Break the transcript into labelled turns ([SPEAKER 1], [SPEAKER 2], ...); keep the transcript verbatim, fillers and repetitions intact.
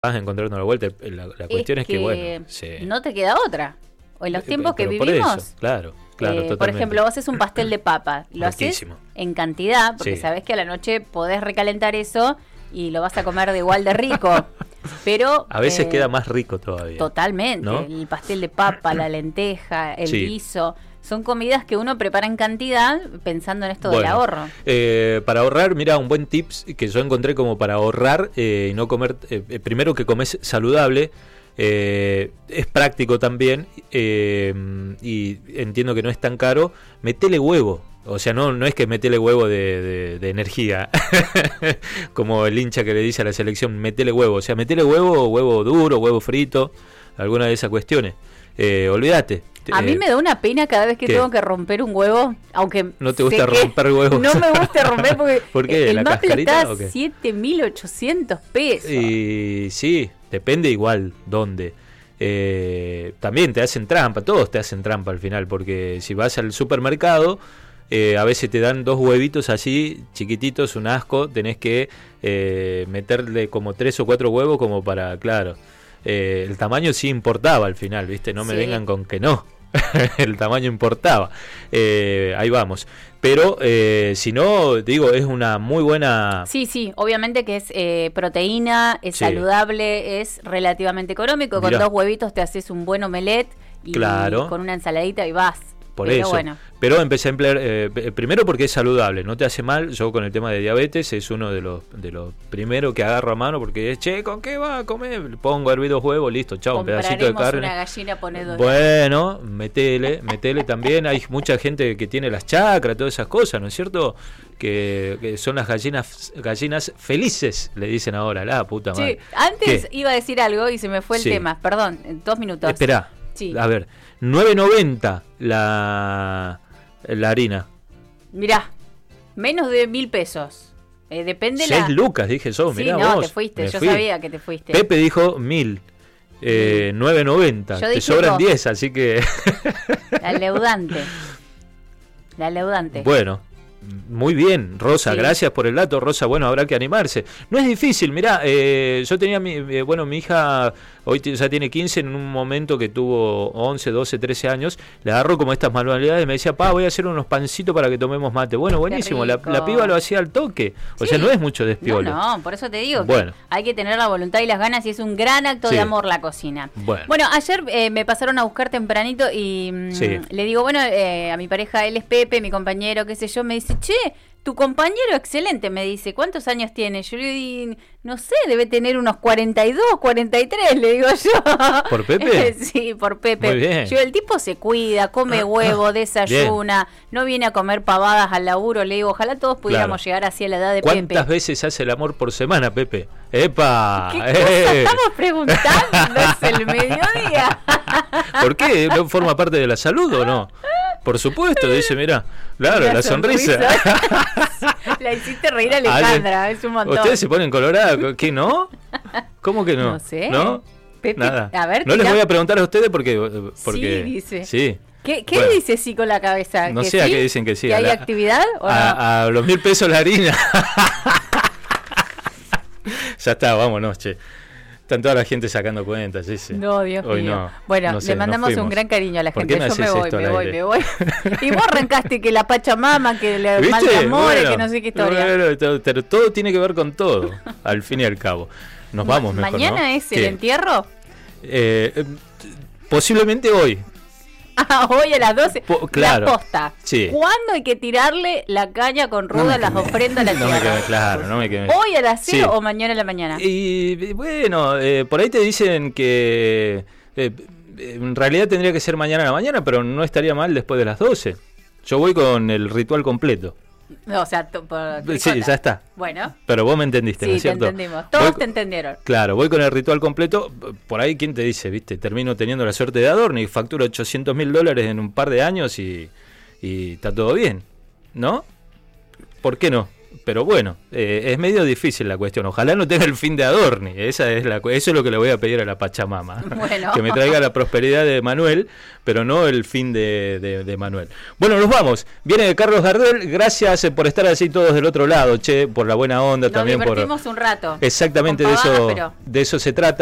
[SPEAKER 1] vas a encontrarnos la vuelta. La, la cuestión es, es que, que, bueno, sí.
[SPEAKER 2] no te queda otra. O en los tiempos
[SPEAKER 1] pero
[SPEAKER 2] que
[SPEAKER 1] por
[SPEAKER 2] vivimos.
[SPEAKER 1] Eso, claro, claro,
[SPEAKER 2] eh, por ejemplo, vos haces un pastel de papa, lo
[SPEAKER 1] Riquísimo.
[SPEAKER 2] haces en cantidad, porque sí. sabés que a la noche podés recalentar eso y lo vas a comer de igual de rico. Pero
[SPEAKER 1] a veces
[SPEAKER 2] eh,
[SPEAKER 1] queda más rico todavía.
[SPEAKER 2] Totalmente, ¿no? El pastel de papa, la lenteja, el sí. guiso. Son comidas que uno prepara en cantidad pensando en esto bueno, del ahorro.
[SPEAKER 1] Eh, para ahorrar, mira, un buen tips que yo encontré como para ahorrar eh, y no comer, eh, primero que comes saludable, eh, es práctico también eh, y entiendo que no es tan caro, metele huevo. O sea, no, no es que metele huevo de, de, de energía, como el hincha que le dice a la selección, metele huevo. O sea, metele huevo, huevo duro, huevo frito, alguna de esas cuestiones. Eh, olvídate.
[SPEAKER 2] A eh, mí me da una pena cada vez que ¿qué? tengo que romper un huevo, aunque
[SPEAKER 1] no te gusta romper huevos.
[SPEAKER 2] No me gusta romper porque
[SPEAKER 1] ¿por qué?
[SPEAKER 2] el
[SPEAKER 1] ¿La
[SPEAKER 2] maple
[SPEAKER 1] cascarita
[SPEAKER 2] está a siete mil ochocientos pesos.
[SPEAKER 1] Y sí, depende igual dónde. Eh, también te hacen trampa, todos te hacen trampa al final, porque si vas al supermercado, eh, a veces te dan dos huevitos así, chiquititos, un asco, tenés que eh, meterle como tres o cuatro huevos como para, claro. Eh, el tamaño sí importaba al final, ¿viste? No me sí. vengan con que no. El tamaño importaba. Eh, ahí vamos. Pero eh, si no, digo, es una muy buena...
[SPEAKER 2] Sí, sí, obviamente que es eh, proteína, es sí. saludable, es relativamente económico. Mirá. Con dos huevitos te haces un buen omelette y
[SPEAKER 1] claro.
[SPEAKER 2] con una ensaladita y vas.
[SPEAKER 1] Por
[SPEAKER 2] Pero
[SPEAKER 1] eso.
[SPEAKER 2] Bueno.
[SPEAKER 1] Pero empecé a emplear, eh, primero porque es saludable, no te hace mal. Yo con el tema de diabetes es uno de los de los primeros que agarro a mano porque es, che, ¿con qué va a comer? Pongo a hervir dos huevos, listo, chao, un pedacito de carne.
[SPEAKER 2] Una gallina ponedora.
[SPEAKER 1] Bueno, metele, metele también. Hay mucha gente que tiene las chacras, todas esas cosas, ¿no es cierto? Que, que son las gallinas gallinas felices, le dicen ahora, la puta madre.
[SPEAKER 2] Sí, antes
[SPEAKER 1] ¿qué?
[SPEAKER 2] Iba a decir algo y se me fue el
[SPEAKER 1] sí.
[SPEAKER 2] tema, perdón, en dos minutos.
[SPEAKER 1] Esperá,
[SPEAKER 2] sí.
[SPEAKER 1] a ver, nueve noventa la... la harina.
[SPEAKER 2] Mirá, menos de mil pesos. Eh, depende
[SPEAKER 1] Seis
[SPEAKER 2] la...
[SPEAKER 1] lucas, dije yo,
[SPEAKER 2] sí,
[SPEAKER 1] mirá
[SPEAKER 2] no,
[SPEAKER 1] vos.
[SPEAKER 2] te fuiste, yo
[SPEAKER 1] fui.
[SPEAKER 2] sabía que te fuiste.
[SPEAKER 1] Pepe dijo mil. Eh, nueve noventa. Te sobran diez, así que...
[SPEAKER 2] La leudante. La leudante.
[SPEAKER 1] Bueno. Muy bien, Rosa, sí. Gracias por el dato, Rosa. Bueno, habrá que animarse. No es difícil, mirá, eh, yo tenía mi, eh, bueno, mi hija hoy t- ya tiene quince, en un momento que tuvo once, doce, trece años, le agarró como estas manualidades, me decía, pa, voy a hacer unos pancitos para que tomemos mate. Bueno, buenísimo, la, la piba lo hacía al toque, o sí. sea, no es mucho despiole.
[SPEAKER 2] No, no, por eso te digo
[SPEAKER 1] bueno.
[SPEAKER 2] que hay que tener la voluntad y las ganas y es un gran acto sí. de amor la cocina.
[SPEAKER 1] Bueno,
[SPEAKER 2] bueno ayer eh, me pasaron a buscar tempranito y mmm, sí. le digo, bueno, eh, a mi pareja, él es Pepe, mi compañero, qué sé yo, me dice, che, tu compañero excelente, me dice, ¿cuántos años tiene? Yo le digo, no sé, debe tener unos cuarenta y dos, cuarenta y tres, le digo yo.
[SPEAKER 1] ¿Por Pepe?
[SPEAKER 2] Sí, por Pepe.
[SPEAKER 1] Muy bien.
[SPEAKER 2] Yo, el tipo se cuida, come huevo, desayuna, bien. No viene a comer pavadas al laburo, le digo, ojalá todos pudiéramos claro. llegar así a la edad de
[SPEAKER 1] ¿Cuántas
[SPEAKER 2] Pepe.
[SPEAKER 1] ¿Cuántas veces hace el amor por semana, Pepe? ¡Epa!
[SPEAKER 2] ¿Qué eh. cosa estamos preguntando? ¿Es el mediodía?
[SPEAKER 1] ¿Por qué? ¿No forma parte de la salud o no? Por supuesto, dice, mirá, claro, la, la sonrisa.
[SPEAKER 2] sonrisa. La hiciste reír a Alejandra, Ay, es un montón.
[SPEAKER 1] ¿Ustedes se ponen colorados? ¿Qué no? ¿Cómo que no?
[SPEAKER 2] No sé.
[SPEAKER 1] ¿No?
[SPEAKER 2] Pepe,
[SPEAKER 1] nada.
[SPEAKER 2] A ver,
[SPEAKER 1] no les voy a preguntar a ustedes porque... porque
[SPEAKER 2] sí, dice.
[SPEAKER 1] Sí.
[SPEAKER 2] ¿Qué, qué
[SPEAKER 1] bueno,
[SPEAKER 2] dice sí con la cabeza?
[SPEAKER 1] No sé
[SPEAKER 2] sí?
[SPEAKER 1] a qué dicen que sí.
[SPEAKER 2] ¿Que hay
[SPEAKER 1] la,
[SPEAKER 2] actividad? ¿o
[SPEAKER 1] a,
[SPEAKER 2] no?
[SPEAKER 1] a los mil pesos la harina. Ya está, vámonos, che. Están toda la gente sacando cuentas, sí, sí.
[SPEAKER 2] No, Dios
[SPEAKER 1] Hoy
[SPEAKER 2] mío.
[SPEAKER 1] No,
[SPEAKER 2] bueno,
[SPEAKER 1] no sé,
[SPEAKER 2] le mandamos un gran cariño a la gente. Yo me voy, me voy, me voy. Y vos arrancaste que la Pachamama, que el mal de amores, bueno, que no sé qué historia.
[SPEAKER 1] Bueno, todo, todo, todo tiene que ver con todo, al fin y al cabo. Nos vamos mejor,
[SPEAKER 2] ¿Mañana
[SPEAKER 1] ¿no?
[SPEAKER 2] es el ¿Qué? entierro?
[SPEAKER 1] Eh, eh, posiblemente hoy.
[SPEAKER 2] Ah, hoy a las doce.
[SPEAKER 1] Po, claro.
[SPEAKER 2] La posta.
[SPEAKER 1] Sí.
[SPEAKER 2] ¿Cuándo hay que tirarle la caña con ruda, no las ofrendas a la
[SPEAKER 1] no
[SPEAKER 2] tierra?
[SPEAKER 1] Me quemé, claro, no me quemé.
[SPEAKER 2] ¿Hoy a las cero
[SPEAKER 1] sí.
[SPEAKER 2] o mañana a la mañana?
[SPEAKER 1] Y bueno, eh, por ahí te dicen que eh, en realidad tendría que ser mañana a la mañana, pero no estaría mal después de las doce. Yo voy con el ritual completo.
[SPEAKER 2] No, o sea, t- por
[SPEAKER 1] sí, ya está.
[SPEAKER 2] Bueno.
[SPEAKER 1] Pero vos me entendiste,
[SPEAKER 2] sí,
[SPEAKER 1] ¿no es cierto?
[SPEAKER 2] Sí, te entendimos. Todos
[SPEAKER 1] voy,
[SPEAKER 2] te entendieron.
[SPEAKER 1] Claro, voy con el ritual completo. Por ahí, ¿quién te dice? ¿Viste? Termino teniendo la suerte de Adorno y facturo ochocientos mil dólares en un par de años y, y está todo bien, ¿no? ¿Por qué no? pero bueno, eh, es medio difícil la cuestión. Ojalá no tenga el fin de Adorni. Esa es la, eso es lo que le voy a pedir a la Pachamama. Bueno. Que me traiga la prosperidad de Manuel, pero no el fin de, de, de Manuel. Bueno, nos vamos. Viene Carlos Gardel. Gracias por estar así todos del otro lado, che, por la buena onda. Nos también
[SPEAKER 2] divertimos
[SPEAKER 1] por
[SPEAKER 2] un rato.
[SPEAKER 1] Exactamente, de eso, pero... de eso se trata.